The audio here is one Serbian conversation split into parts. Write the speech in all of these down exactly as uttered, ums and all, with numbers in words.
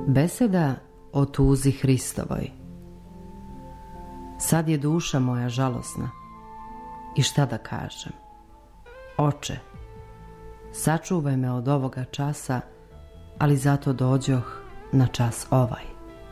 Beseda o tuzi Hristovoj. Sad je duša moja žalosna. I šta da kažem? Oče, sačuvaj me od ovoga časa, ali zato dođoh na čas ovaj.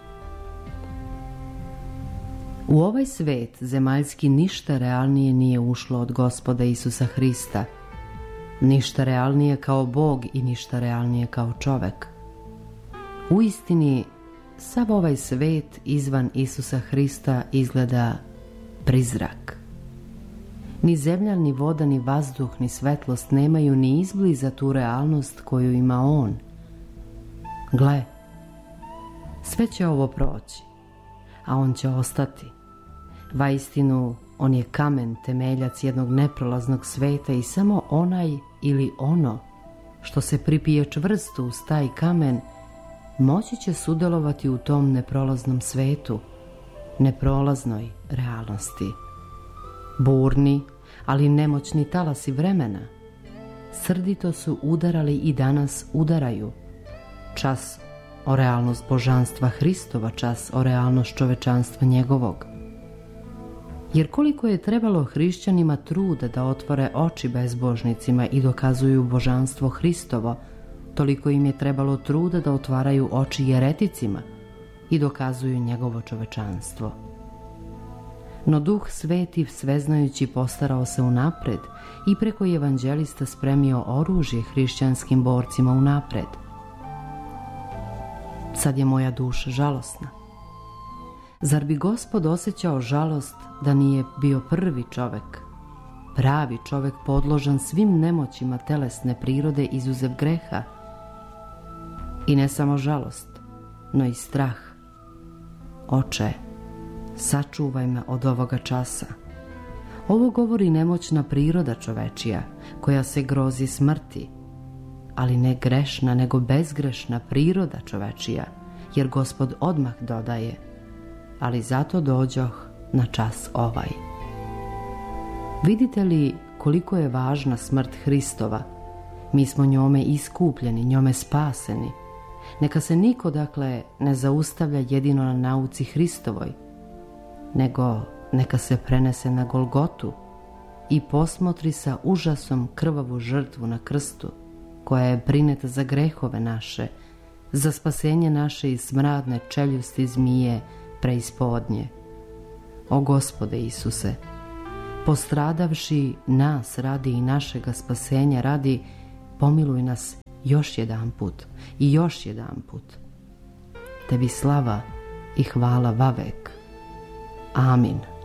U ovaj svet zemaljski ništa realnije nije ušlo od Gospoda Isusa Hrista, ništa realnije kao Bog i ništa realnije kao čovek. Uistini, sav ovaj svet izvan Isusa Hrista izgleda prizrak. Ni zemlja, ni voda, ni vazduh, ni svetlost nemaju ni izbliza tu realnost koju ima On. Gle, sve će ovo proći, a On će ostati. Vaistinu, On je kamen, temeljac jednog neprolaznog sveta i samo onaj ili ono što se pripije čvrsto uz taj kamen moći će sudjelovati u tom neprolaznom svetu, neprolaznoj realnosti. Burni, ali nemoćni talasi vremena srdito su udarali i danas udaraju. Čas o realnost božanstva Hristova, čas o realnost čovečanstva njegovog. Jer koliko je trebalo hrišćanima truda da otvore oči bezbožnicima i dokazuju božanstvo Hristovo, toliko im je trebalo truda da otvaraju oči jereticima i dokazuju njegovo čovečanstvo. No Duh Sveti sveznajući postarao se unapred i preko evanđelista spremio oružje hrišćanskim borcima unapred. Sad je moja duša žalosna. Zar bi Gospod osjećao žalost da nije bio prvi čovek, pravi čovek podložan svim nemoćima telesne prirode izuzev greha? I ne samo žalost, no i strah. Oče, sačuvaj me od ovoga časa. Ovo govori nemoćna priroda čovečija, koja se grozi smrti, ali ne grešna, nego bezgrešna priroda čovečija, jer Gospod odmah dodaje, ali zato dođoh na čas ovaj. Vidite li koliko je važna smrt Hristova? Mi smo njome iskupljeni, njome spaseni. Neka se niko, dakle, ne zaustavlja jedino na nauci Hristovoj, nego neka se prenese na Golgotu i posmotri sa užasom krvavu žrtvu na krstu, koja je prineta za grehove naše, za spasenje naše iz smradne čeljusti zmije preispodnje. O Gospode Isuse, postradavši nas radi i našega spasenja radi, pomiluj nas još jedan put i još jedan put. Tebi slava i hvala vavek. Amin.